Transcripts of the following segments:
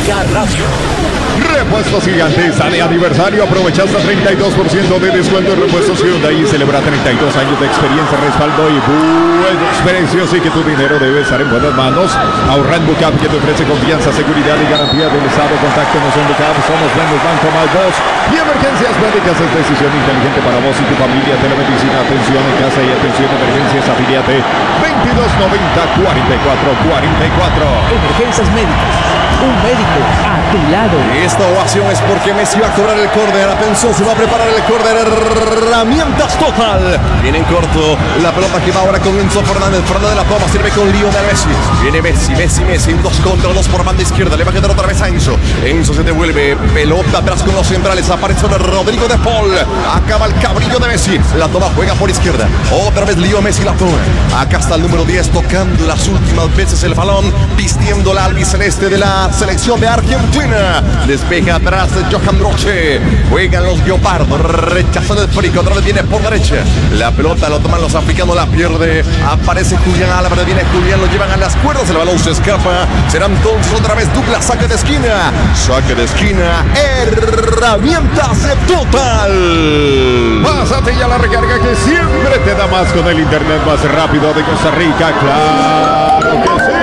Católica Radio. Repuestos Gigantes, de aniversario, aprovecha hasta 32% de descuento en repuestos Hyundai y celebra 32 años de experiencia, respaldo y buenos precios, y que tu dinero debe estar en buenas manos. Ahorra en Bucap, que te ofrece confianza, seguridad y garantía del Estado. Contáctanos en Bucap, somos Buenos Banco más vos. Y emergencias médicas es decisión inteligente para vos y tu familia. Telemedicina, atención en casa y atención emergencias, afiliate 2290 4444. Emergencias médicas, un médico a tu lado. Esta ovación es porque Messi va a cobrar el córner. Atención, se va a preparar el córner. Herramientas total. Viene en corto la pelota que va ahora con Enzo Fernández. Fernández la toma, sirve con Lionel Messi. Viene Messi. Un 2 contra 2 por banda izquierda. Le va a quedar otra vez a Enzo. Enzo se devuelve. Pelota atrás con los centrales. Aparece Rodrigo de Paul. Acaba el cabrillo de Messi. La toma, juega por izquierda. Otra vez Leo Messi la toma. Acá está el número 10 tocando las últimas veces el balón. Vistiendo la albiceleste de la selección de Argentina. Despeja atrás de Johan Roche. Juegan los guepardos. Rechazan el frico. Otra vez viene por derecha. La pelota lo toman los africanos. La pierde. Aparece Julián Álvarez. Viene Julián. Lo llevan a las cuerdas. El balón se escapa. Será entonces otra vez Douglas. Saque de esquina. Saque de esquina. Herramientas total. Pásate ya la recarga que siempre te da más con el internet más rápido de Costa Rica. Claro que sí.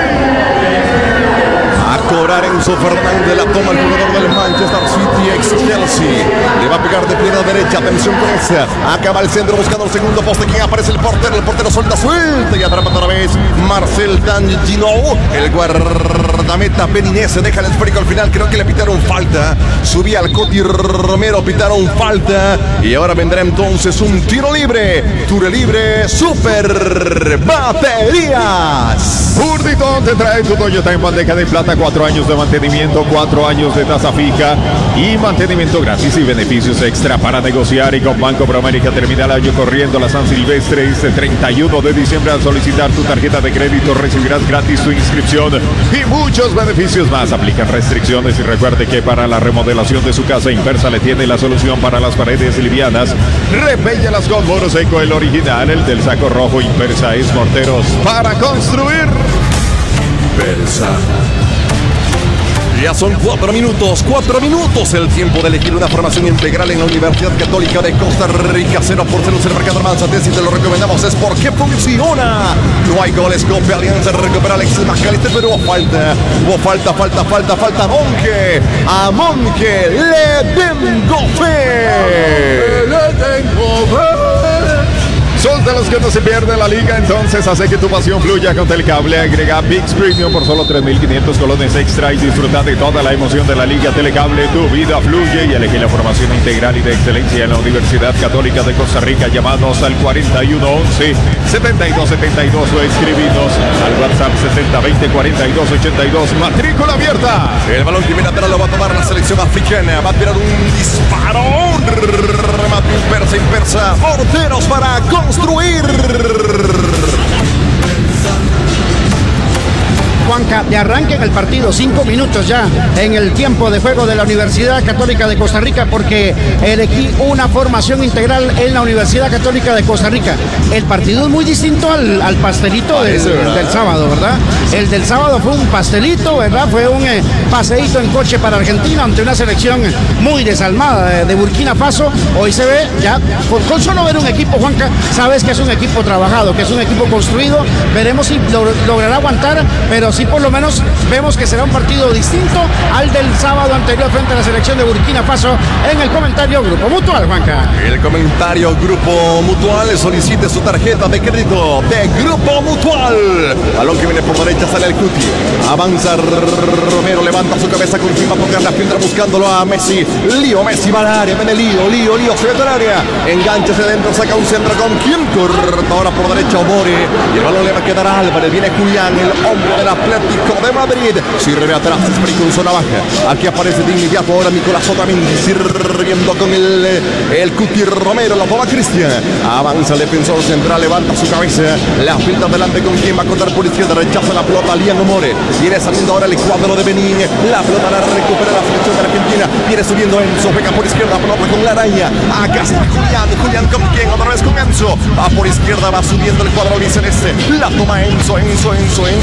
A cobrar Enzo Fernández, la toma el jugador del Manchester City ex Chelsea. Le va a pegar de pierna derecha, atención con esa. Acaba el centro buscando el segundo poste. ¿Quién aparece? El portero suelta y atrapa otra vez Marcel Danginou. El guardameta beninense deja el esférico al final. Creo que le pitaron falta. Subía al Coti Romero, pitaron falta. Y ahora vendrá entonces un tiro libre. Tiro libre, super baterías. Urditón te trae tu Toyota en bandeja de plata. 4 años de mantenimiento, 4 años de tasa fija y mantenimiento gratis y beneficios extra para negociar. Y con Banco Promérica termina el año corriendo la San Silvestre. Este 31 de diciembre, al solicitar tu tarjeta de crédito recibirás gratis tu inscripción y muchos beneficios más. Aplican restricciones y recuerde que para la remodelación de su casa, Impersa le tiene la solución para las paredes livianas. Repéllalas con Muro Seco, el original, el del saco rojo. Impersa es morteros para construir. Impersa. Ya son 4 minutos el tiempo de elegir una formación integral en la Universidad Católica de Costa Rica. 0-0 el marcador Manzate, si te lo recomendamos es porque funciona. No hay goles, Cope Alianza recupera Alexis Macalister, pero hubo falta. A Monque le tengo fe. Sos de los que no se pierde la liga, entonces hace que tu pasión fluya con Telecable. Agrega ViX Premium por solo 3.500 colones extra y disfruta de toda la emoción de la liga. Telecable, tu vida fluye, y elegí la formación integral y de excelencia en la Universidad Católica de Costa Rica. Llamanos al 4111-7272 o escribinos al WhatsApp 6020-4282. Matrícula abierta. El balón que viene atrás lo va a tomar la selección africana. Va a tirar un disparo. Remate Impersa. Porteros para construir. Juanca, de arranque en el partido, 5 minutos ya en el tiempo de juego de la Universidad Católica de Costa Rica, porque elegí una formación integral en la Universidad Católica de Costa Rica. El partido es muy distinto al pastelito del sábado, ¿verdad? El del sábado fue un pastelito, ¿verdad? Fue un paseíto en coche para Argentina ante una selección muy desalmada de Burkina Faso. Hoy se ve ya, con solo ver un equipo, Juanca, sabes que es un equipo trabajado, que es un equipo construido. Veremos si logrará aguantar, pero sí por lo menos vemos que será un partido distinto al del sábado anterior frente a la selección de Burkina Faso. En el comentario Grupo Mutual, Juanca. El comentario Grupo Mutual, solicite su tarjeta de crédito de Grupo Mutual. Balón que viene por derecha, sale el Cuti. Avanza Romero, levanta su cabeza con quien va a tocar la piedra buscándolo a Messi. Lío Messi va al área, viene Lío, se mete al área. Engancha hacia adentro, saca un centro con quien corta ahora por derecha Omore. Y el balón le va a quedar a Álvarez. Viene Julián, el hombre de la Atlético de Madrid. Sirve atrás, Esférico en zona baja. Aquí aparece de inmediato ahora Nicolás Otamendi sirviendo con el Cuti Romero. La toma Cristian. Avanza el defensor central, levanta su cabeza. La filtra adelante con quien va a cortar por izquierda. Rechaza la pelota, Lian Omore. Viene saliendo ahora el cuadro de Benín. La pelota la recupera la selección de Argentina. Viene subiendo Enzo, pega por izquierda, pelota con la araña. Acá está Julián con quien, otra vez con Enzo. Va por izquierda, va subiendo el cuadro albiceleste. La toma Enzo